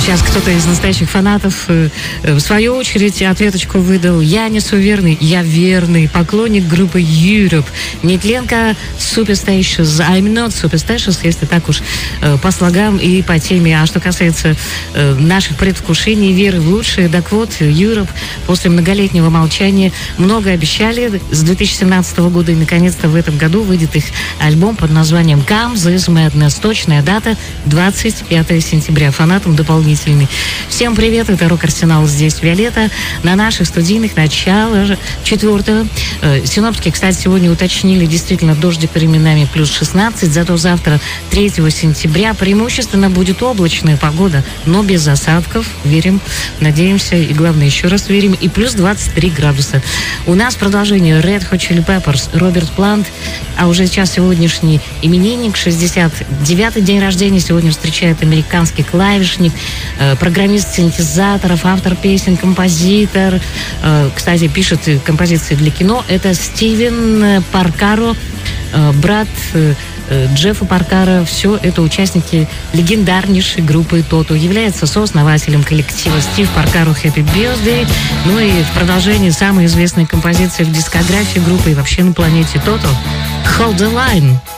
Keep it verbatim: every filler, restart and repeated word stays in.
Сейчас кто-то из настоящих фанатов э, в свою очередь ответочку выдал. Я несу верный, я верный поклонник группы Europe. Нетленко Superstitious. I'm not Superstitious, если так уж э, по слогам и по теме. А что касается э, наших предвкушений, веры в лучшее, так вот, Europe после многолетнего молчания много обещали с две тысячи семнадцатого года, и наконец-то в этом году выйдет их альбом под названием Come This Madness. Точная дата двадцать пятого сентября. Фанатам дополнительный. Всем привет, это Рок-Арсенал, здесь Виолетта. На наших студийных начало четвертого. Синоптики, кстати, сегодня уточнили, действительно, дождик временами плюс шестнадцать, зато завтра, третьего сентября, преимущественно будет облачная погода, но без осадков. Верим, надеемся и, главное, еще раз верим. И плюс двадцать три градуса. У нас продолжение Red Hot Chili Peppers, Роберт Плант, а уже сейчас сегодняшний именинник, шестьдесят девятый день рождения, сегодня встречает американский клавишник, э, программист синтезаторов, автор песен, композитор, э, кстати, пишет композиции для кино, это Стивен Поркаро, э, брат э, Джеффа Поркаро. Все это участники легендарнейшей группы Тото. Является сооснователем коллектива Стив Поркаро Happy Birthday. Ну и в продолжении самой известной композиции в дискографии группы и вообще на планете Тото Hold the Line.